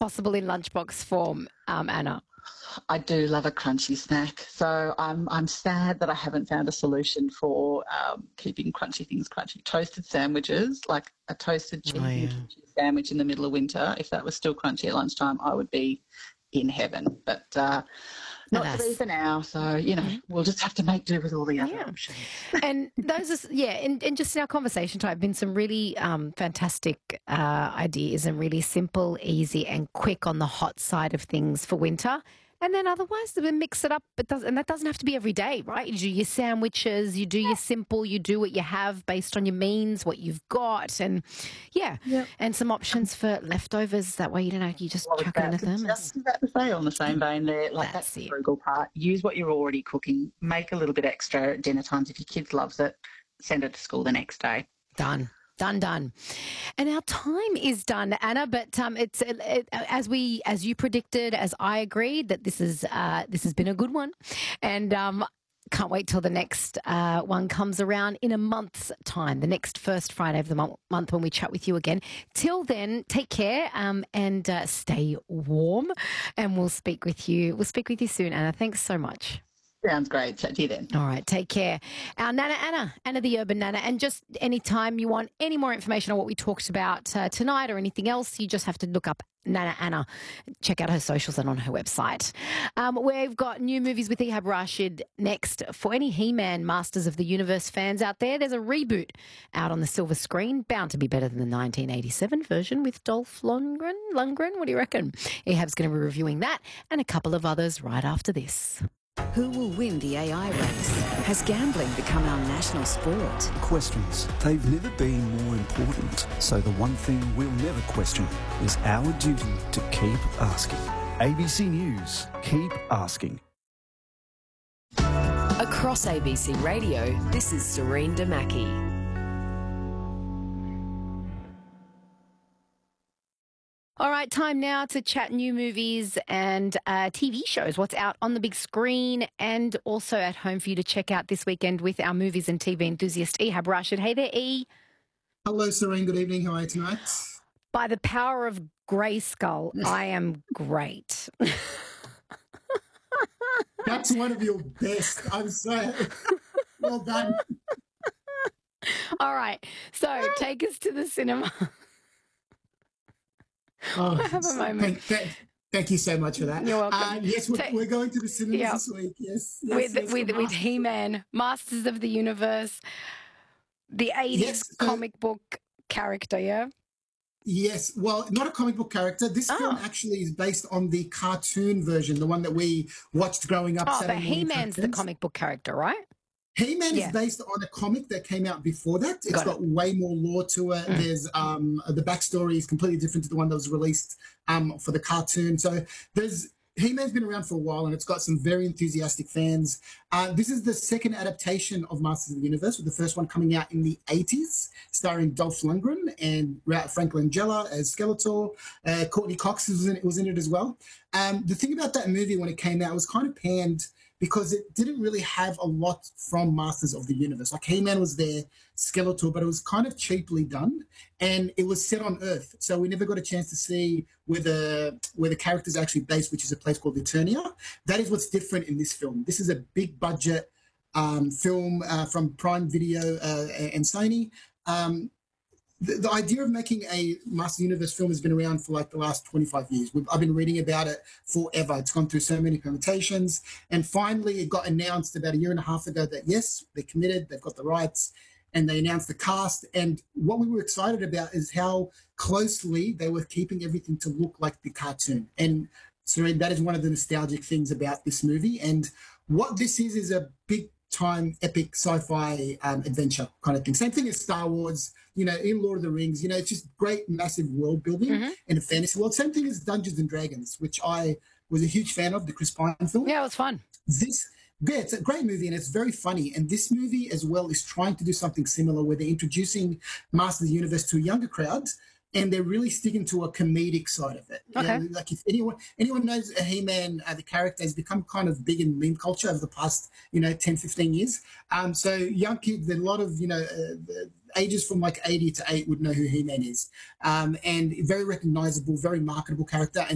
possible in lunchbox form, Anna? I do love a crunchy snack, so I'm sad that I haven't found a solution for keeping crunchy things crunchy. Toasted sandwiches, like a toasted cheese and kimchi sandwich in the middle of winter. If that was still crunchy at lunchtime, I would be in heaven. But not to be for now. So we'll just have to make do with all the other options. And those are and just in our conversation tonight, have been some really fantastic ideas and really simple, easy, and quick on the hot side of things for winter. And then otherwise, we mix it up. And that doesn't have to be every day, right? You do your sandwiches, you do your simple, you do what you have based on your means, what you've got, and and some options for leftovers. That way, you just chuck it in a thermos. Just about to say, on the same vein there, like that's the frugal part. Use what you're already cooking. Make a little bit extra at dinner times. If your kids loves it, send it to school the next day. Done. Done. And our time is done, Anna, but it's as you predicted, as I agreed, that this has been a good one. And can't wait till the next one comes around in a month's time, the next first Friday of the month when we chat with you again. Till then, take care and stay warm, and we'll speak with you soon, Anna. Thanks so much. Sounds great. Chat to you then. All right. Take care. Our Nana Anna the Urban Nana. And just anytime you want any more information on what we talked about tonight or anything else, you just have to look up Nana Anna. Check out her socials and on her website. We've got new movies with Ehab Rashid next. For any He-Man Masters of the Universe fans out there, there's a reboot out on the silver screen, bound to be better than the 1987 version with Dolph Lundgren. What do you reckon? Ehab's going to be reviewing that and a couple of others right after this. Who will win the AI race? Has gambling become our national sport? Questions. They've never been more important. So the one thing we'll never question is our duty to keep asking. ABC News. Keep asking. Across ABC Radio, this is Serene Damaki. All right, time now to chat new movies and TV shows, what's out on the big screen and also at home for you to check out this weekend with our movies and TV enthusiast, Ehab Rashid. Hey there, E. Hello, Serene. Good evening. How are you tonight? By the power of Grayskull, I am great. That's one of your best. I'm so well done. All right, so take us to the cinema. Oh, I have a moment. Thank you so much for that. You're welcome. Yes, we're going to the cinemas this week. Yes, with He-Man, Masters of the Universe, the 80s comic book character, yeah? Yes, well, not a comic book character. This film actually is based on the cartoon version, the one that we watched growing up. But He-Man's the comic book character, right? He-Man is based on a comic that came out before that. It's got way more lore to it. There's the backstory is completely different to the one that was released for the cartoon. So He-Man's been around for a while and it's got some very enthusiastic fans. This is the second adaptation of Masters of the Universe, with the first one coming out in the 80s, starring Dolph Lundgren and Frank Langella as Skeletor. Courtney Cox was in it as well. The thing about that movie when it came out, it was kind of panned because it didn't really have a lot from Masters of the Universe. Like He-Man was there, Skeletor, but it was kind of cheaply done, and it was set on Earth, so we never got a chance to see where the characters are actually based, which is a place called Eternia. That is what's different in this film. This is a big budget film from Prime Video and Sony. The idea of making a Master Universe film has been around for like the last 25 years. I've been reading about it forever. It's gone through so many permutations. And finally, it got announced about a year and a half ago that, yes, they're committed, they've got the rights, and they announced the cast. And what we were excited about is how closely they were keeping everything to look like the cartoon. And so that is one of the nostalgic things about this movie. And what this is a big time epic sci-fi adventure kind of thing. Same thing as Star Wars, in Lord of the Rings, it's just great, massive world building in a fantasy world. Same thing as Dungeons and Dragons, which I was a huge fan of, the Chris Pine film. Yeah, it was fun. It's a great movie and it's very funny. And this movie as well is trying to do something similar where they're introducing Masters of the Universe to a younger crowd. And they're really sticking to a comedic side of it. Okay. Like if anyone knows He-Man, the character has become kind of big in meme culture over the past, 10, 15 years. So young kids, a lot of, ages from like 80 to 8 would know who He-Man is. And very recognizable, very marketable character. And